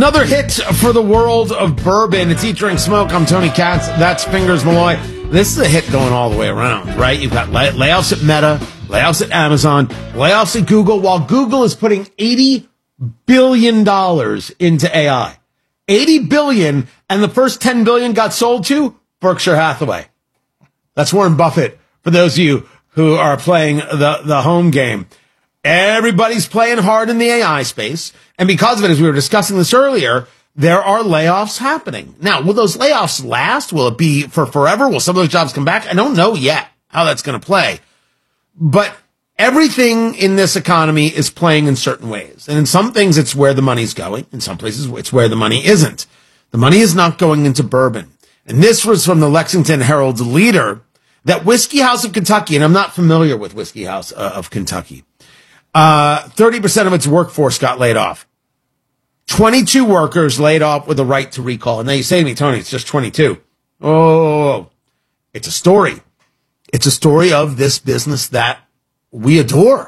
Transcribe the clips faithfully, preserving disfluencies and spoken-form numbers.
Another hit for the world of bourbon. It's Eat, Drink, Smoke. I'm Tony Katz. That's Fingers Malloy. This is a hit going all the way around, right? You've got lay- layoffs at Meta, layoffs at Amazon, layoffs at Google, while Google is putting eighty billion dollars into A I. eighty billion dollars, and the first ten billion dollars got sold to Berkshire Hathaway. That's Warren Buffett, for those of you who are playing the, the home game. Everybody's playing hard in the A I space. And because of it, as we were discussing this earlier, there are layoffs happening. Now, will those layoffs last? Will it be for forever? Will some of those jobs come back? I don't know yet how that's going to play. But everything in this economy is playing in certain ways. And in some things, it's where the money's going. In some places, it's where the money isn't. The money is not going into bourbon. And this was from the Lexington Herald Leader, that Whiskey House of Kentucky, and I'm not familiar with Whiskey House uh, of Kentucky, Uh, thirty percent of its workforce got laid off. twenty-two workers laid off with a right to recall. And now you say to me, Tony, it's just twenty-two. Oh, it's a story. It's a story of this business that we adore,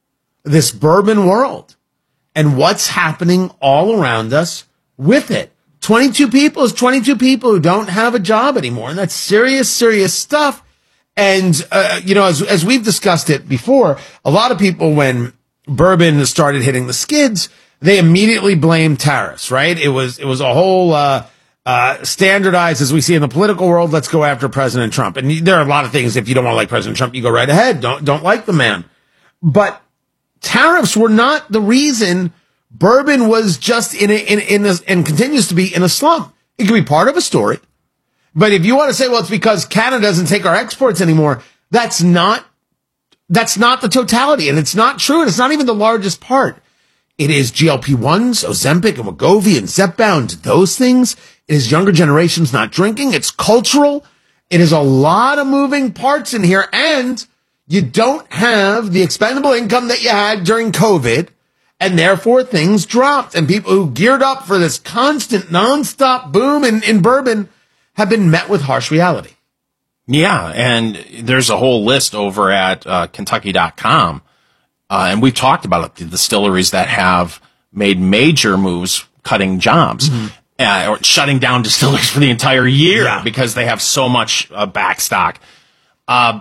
this bourbon world, and what's happening all around us with it. twenty-two people is twenty-two people who don't have a job anymore. And that's serious, serious stuff. And, uh, you know, as, as we've discussed it before, a lot of people, when bourbon started hitting the skids, they immediately blamed tariffs, right? It was, it was a whole, uh, uh, standardized, as we see in the political world, let's go after President Trump. And there are a lot of things, if you don't want to like President Trump, you go right ahead. Don't, don't like the man. But tariffs were not the reason bourbon was just in a, in, in a, and continues to be in a slump. It could be part of a story. But if you want to say, well, it's because Canada doesn't take our exports anymore, that's not, that's not the totality. And it's not true. And it's not even the largest part. It is G L P ones, Ozempic and Wegovy and Zepbound, those things. It is younger generations not drinking. It's cultural. It is a lot of moving parts in here. And you don't have the expendable income that you had during COVID. And therefore things dropped. And people who geared up for this constant nonstop boom in, in bourbon have been met with harsh reality. Yeah, and there's a whole list over at uh, Kentucky dot com, uh, and we've talked about it, the distilleries that have made major moves cutting jobs, mm-hmm. uh, or shutting down distilleries for the entire year yeah. because they have so much uh, backstock. Uh,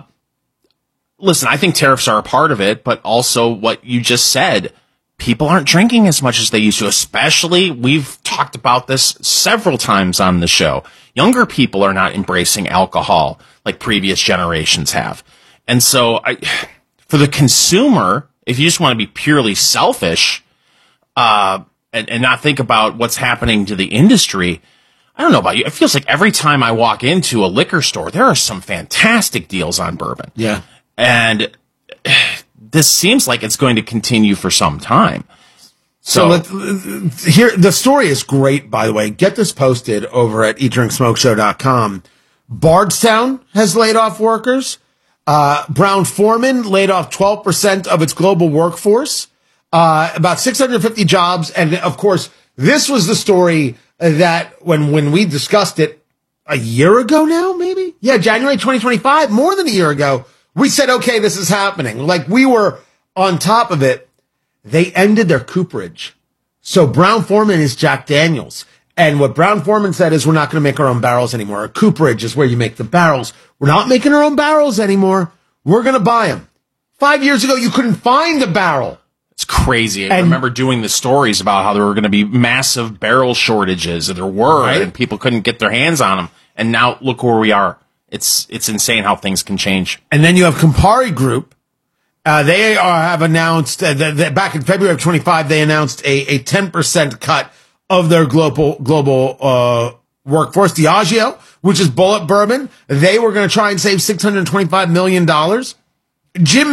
listen, I think tariffs are a part of it, but also what you just said, people aren't drinking as much as they used to, especially, we've talked about this several times on the show. Younger people are not embracing alcohol like previous generations have. And so I, for the consumer, if you just want to be purely selfish, uh, and, and not think about what's happening to the industry, I don't know about you. It feels like every time I walk into a liquor store, there are some fantastic deals on bourbon. Yeah. And this seems like it's going to continue for some time. So, so let, here, the story is great, by the way. Get this posted over at eat drink smoke show dot com. Bardstown has laid off workers. Uh, Brown-Forman laid off twelve percent of its global workforce, uh, about six hundred fifty jobs. And of course, this was the story that when, when we discussed it a year ago now, maybe? Yeah, January twenty twenty-five, more than a year ago, we said, okay, this is happening. Like, we were on top of it. They ended their cooperage. So Brown-Forman is Jack Daniels. And what Brown-Forman said is, we're not going to make our own barrels anymore. A cooperage is where you make the barrels. We're not making our own barrels anymore. We're going to buy them. Five years ago, you couldn't find a barrel. It's crazy. I and, remember doing the stories about how there were going to be massive barrel shortages. There were, right? And people couldn't get their hands on them. And now look where we are. It's, it's insane how things can change. And then you have Campari Group. Uh, they are, have announced uh, that, that back in February of twenty-five, they announced a, a ten percent cut of their global, global, uh, workforce. Diageo, which is Bullet Bourbon, they were going to try and save six hundred twenty-five million dollars. Jim